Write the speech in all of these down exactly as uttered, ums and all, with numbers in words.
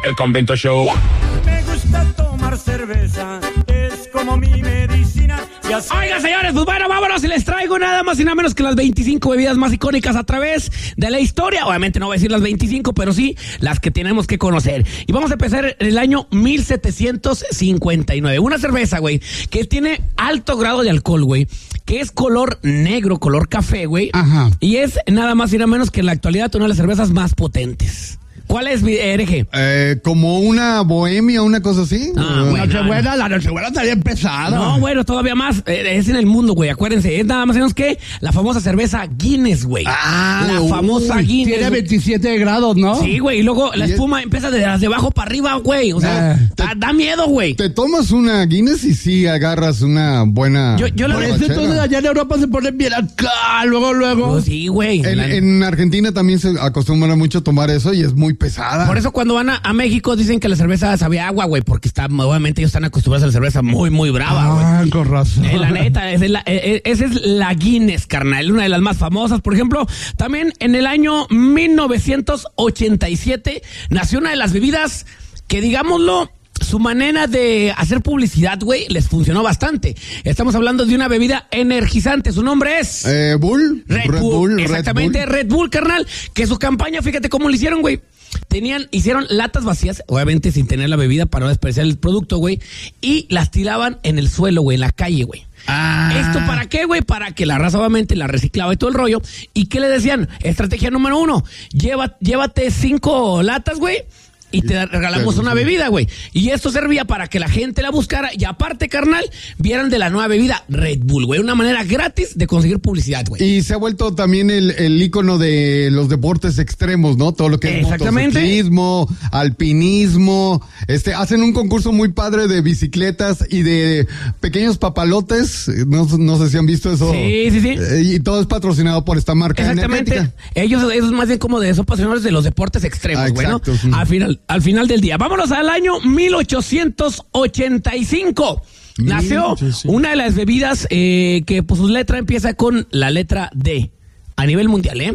El Convento Show. Me gusta tomar cerveza, es como mi medicina. Oiga, señores, pues bueno, vámonos y les traigo nada más y nada menos que las veinticinco bebidas más icónicas a través de la historia. Obviamente no voy a decir las veinticinco, pero sí las que tenemos que conocer. Y vamos a empezar en el año mil setecientos cincuenta y nueve. Una cerveza, güey, que tiene alto grado de alcohol, güey, que es color negro, color café, güey. Ajá. Y es nada más y nada menos que en la actualidad una de las cervezas más potentes. ¿Cuál es, hereje? Eh, como una bohemia, una cosa así. Ah, Uh, güey, no, Nochebuena, la Nochebuena está bien pesada. No, bueno, todavía más. Eh, es en el mundo, güey. Acuérdense, es nada más menos que la famosa cerveza Guinness, güey. Ah, la uy, famosa Guinness. Tiene güey. veintisiete grados, ¿no? Sí, güey. Y luego la Y es- espuma empieza de las de abajo para arriba, güey. O sea, Ah, da, da miedo, güey. Te tomas una Guinness y sí agarras una buena. Yo- yo la Por eso borrachera. entonces allá en Europa se ponen bien acá, luego, luego. Oh, sí, güey. En, La- en Argentina también se acostumbra mucho a tomar eso y es muy pesada. Por eso cuando van a, a México dicen que la cerveza sabía agua, güey, porque está, obviamente ellos están acostumbrados a la cerveza muy, muy brava, güey. Ah, con razón. Eh, la neta, esa es la, eh, eh, esa es la Guinness, carnal, una de las más famosas. Por ejemplo, también en el año mil novecientos ochenta y siete nació una de las bebidas que, digámoslo, su manera de hacer publicidad, güey, les funcionó bastante. Estamos hablando de una bebida energizante. Su nombre es Eh, Bull. Red, Bull. Exactamente, Red Bull, carnal. Que su campaña, fíjate cómo lo hicieron, güey. Tenían, hicieron latas vacías, obviamente sin tener la bebida para no desperdiciar el producto, güey. Y las tiraban en el suelo, güey, en la calle, güey. Ah. ¿Esto para qué, güey? Para que la raza obviamente la reciclaba y todo el rollo. ¿Y qué le decían? Estrategia número uno. Lleva, llévate cinco latas, güey. Y te regalamos una bebida, güey. Y esto servía para que la gente la buscara. Y aparte, carnal, vieran de la nueva bebida Red Bull, güey. Una manera gratis de conseguir publicidad, güey. Y se ha vuelto también el, el ícono de los deportes extremos, ¿no? Todo lo que es Exactamente. motociclismo, alpinismo. Este, hacen un concurso muy padre de bicicletas y de pequeños papalotes. No, no sé si han visto eso. Sí, sí, sí. Eh, Y todo es patrocinado por esta marca Exactamente. energética. Ellos, ellos más bien como de esos apasionados de los deportes extremos, Ah, güey, ¿no? exacto, sí. Al final, al final del día. Vámonos al año mil ochocientos ochenta y cinco. Nació mil ochocientos. una de las bebidas eh, que pues su letra empieza con la letra D. A nivel mundial, ¿eh?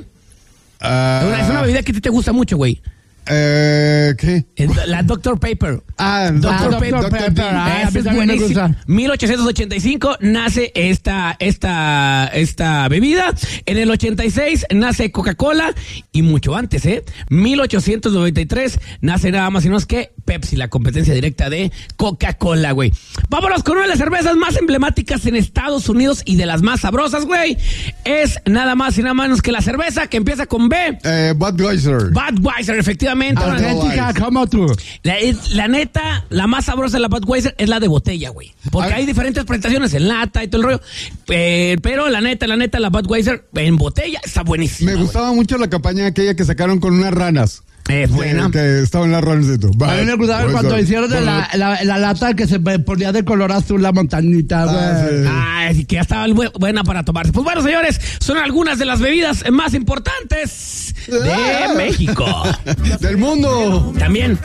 Ah, Una- es una bebida que a ti te gusta mucho, güey. eh, ¿Qué? Es La doctor Pepper. Ah, doctor Dr. Pepper. Pepper. Ah, Esa a mí es también me buenísima. gusta. mil ochocientos ochenta y cinco nace esta, esta, esta bebida. En el ochenta y seis nace Coca-Cola y mucho antes, ¿eh? mil ochocientos noventa y tres nace nada más y menos que Pepsi, la competencia directa de Coca-Cola, güey. Vámonos con una de las cervezas más emblemáticas en Estados Unidos y de las más sabrosas, güey. Es nada más y nada menos que la cerveza que empieza con B. Eh, Budweiser. Budweiser, efectivamente. Una- Auténtica como tú. la, es- la neta, la más sabrosa de la Budweiser es la de botella, güey. Porque Ah. hay diferentes presentaciones en lata y todo el rollo. Eh, pero la neta, la neta, la Budweiser en botella está buenísima. Me güey. gustaba mucho la campaña aquella que sacaron con unas ranas. Es buena. Que, que estaban las ranas de tu. A mí me gustaba cuando hicieron de la, la, la lata que se ponía de color azul la montañita, güey. Ah, sí. Ah, sí que ya estaba bu- buena para tomarse. Pues bueno, señores, son algunas de las bebidas más importantes de México. Del mundo. También.